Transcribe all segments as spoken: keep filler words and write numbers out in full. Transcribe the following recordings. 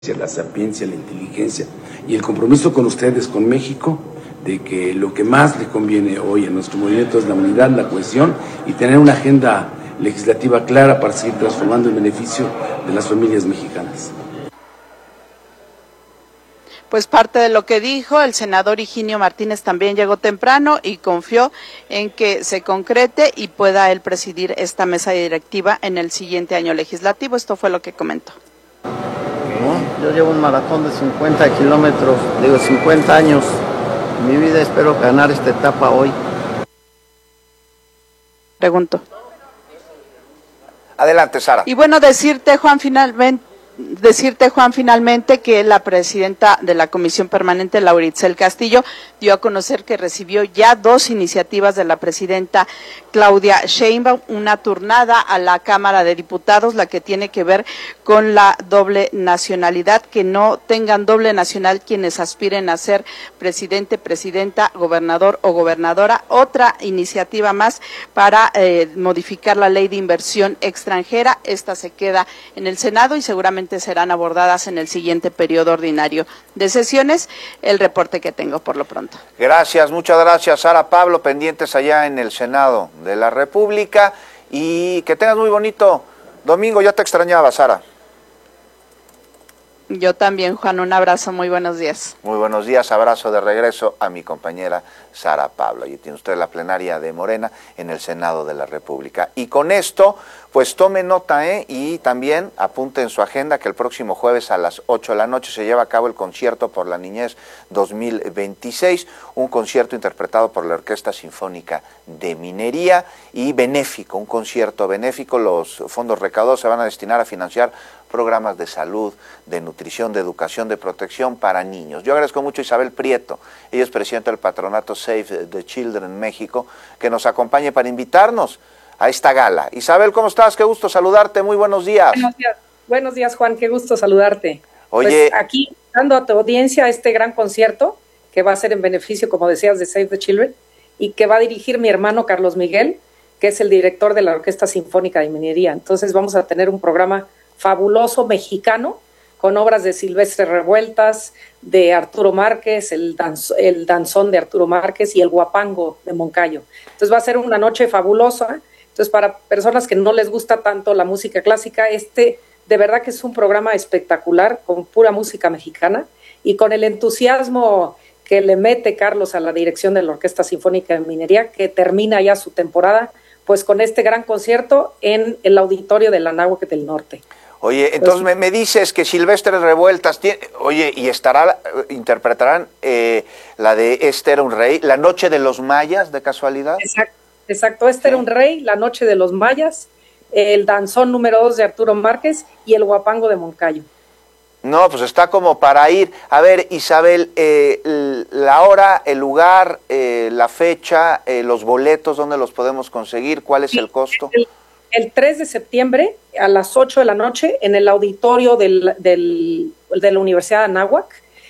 la sapiencia, la inteligencia y el compromiso con ustedes, con México, de que lo que más le conviene hoy a nuestro movimiento es la unidad, la cohesión y tener una agenda legislativa clara para seguir transformando el beneficio de las familias mexicanas. Pues parte de lo que dijo el senador Higinio Martínez también llegó temprano y confió en que se concrete y pueda él presidir esta mesa directiva en el siguiente año legislativo. Esto fue lo que comentó. No, yo llevo un maratón de cincuenta kilómetros, digo cincuenta años. En mi vida espero ganar esta etapa hoy. Pregunto. Adelante, Sara. Y bueno, decirte, Juan, finalmente, decirte, Juan, finalmente que la presidenta de la Comisión Permanente, Laura Itzel Castillo, dio a conocer que recibió ya dos iniciativas de la presidenta Claudia Sheinbaum, una turnada a la Cámara de Diputados, la que tiene que ver con la doble nacionalidad, que no tengan doble nacional quienes aspiren a ser presidente, presidenta, gobernador o gobernadora. Otra iniciativa más para eh, modificar la ley de inversión extranjera. Esta se queda en el Senado y seguramente serán abordadas en el siguiente periodo ordinario de sesiones. El reporte que tengo por lo pronto. Gracias, muchas gracias, Sara. Pablo, pendientes allá en el Senado de la República y que tengas muy bonito domingo. Ya te extrañaba, Sara. Yo también, Juan, un abrazo, muy buenos días. Muy buenos días, abrazo de regreso a mi compañera Sara Pablo. Allí tiene usted la plenaria de Morena en el Senado de la República. Y con esto, pues tome nota, ¿eh? Y también apunte en su agenda que el próximo jueves a las ocho de la noche se lleva a cabo el Concierto por la Niñez dos mil veintiséis, un concierto interpretado por la Orquesta Sinfónica de Minería y benéfico, un concierto benéfico. Los fondos recaudados se van a destinar a financiar programas de salud, de nutrición, de educación, de protección para niños. Yo agradezco mucho a Isabel Prieto, ella es presidenta del patronato Save the Children México, que nos acompañe para invitarnos a esta gala. Isabel, ¿cómo estás? Qué gusto saludarte, muy buenos días. Buenos días, buenos días Juan, qué gusto saludarte. Oye, pues aquí dando a tu audiencia este gran concierto que va a ser en beneficio, como decías, de Save the Children y que va a dirigir mi hermano Carlos Miguel, que es el director de la Orquesta Sinfónica de Minería. Entonces vamos a tener un programa fabuloso mexicano, con obras de Silvestre Revueltas, de Arturo Márquez, el, danz, el danzón de Arturo Márquez y el guapango de Moncayo. Entonces va a ser una noche fabulosa. Entonces para personas que no les gusta tanto la música clásica, este de verdad que es un programa espectacular, con pura música mexicana y con el entusiasmo que le mete Carlos a la dirección de la Orquesta Sinfónica de Minería, que termina ya su temporada, pues con este gran concierto en el auditorio de la Anáhuac del Norte. Oye, entonces me, me dices que Silvestre Revueltas tiene, oye, y estará, interpretarán eh, la de Este era un rey, La noche de los mayas, de casualidad. Exacto, exacto. Este sí. Era un rey, La noche de los mayas, el danzón número dos de Arturo Márquez y el guapango de Moncayo. No, pues está como para ir. A ver, Isabel, eh, la hora, el lugar, eh, la fecha, eh, los boletos, ¿dónde los podemos conseguir? ¿Cuál es sí, el costo? El, el tres de septiembre a las ocho de la noche en el auditorio del, del, de la Universidad de Anáhuac,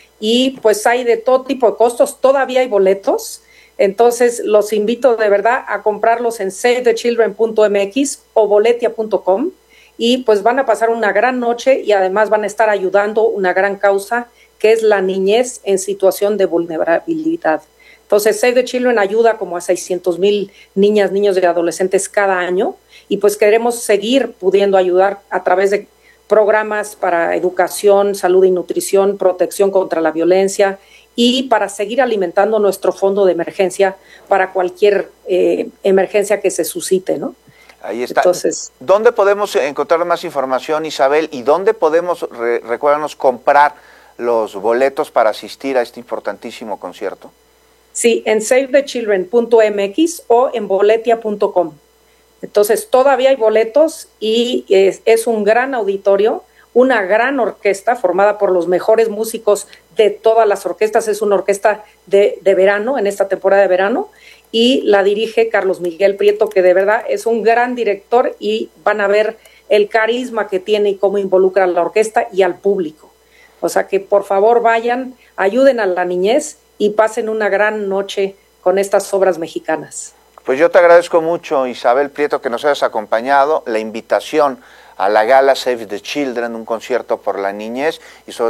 y pues hay de todo tipo de costos, todavía hay boletos, entonces los invito de verdad a comprarlos en save the children punto m x o boletia punto com, y pues van a pasar una gran noche y además van a estar ayudando una gran causa que es la niñez en situación de vulnerabilidad. Entonces Save the Children ayuda como a seiscientos mil niñas, niños y adolescentes cada año, y pues queremos seguir pudiendo ayudar a través de programas para educación, salud y nutrición, protección contra la violencia, y para seguir alimentando nuestro fondo de emergencia para cualquier eh, emergencia que se suscite, ¿no? Ahí está. Entonces, ¿dónde podemos encontrar más información, Isabel? ¿Y dónde podemos, re, recuérdanos, comprar los boletos para asistir a este importantísimo concierto? Sí, en save the children punto m x o en boletia punto com. Entonces, todavía hay boletos y es, es un gran auditorio, una gran orquesta formada por los mejores músicos de todas las orquestas. Es una orquesta de, de verano, en esta temporada de verano, y la dirige Carlos Miguel Prieto, que de verdad es un gran director, y van a ver el carisma que tiene y cómo involucra a la orquesta y al público. O sea que por favor vayan, ayuden a la niñez y pasen una gran noche con estas obras mexicanas. Pues yo te agradezco mucho, Isabel Prieto, que nos hayas acompañado, la invitación a la gala Save the Children, un concierto por la niñez, y sobre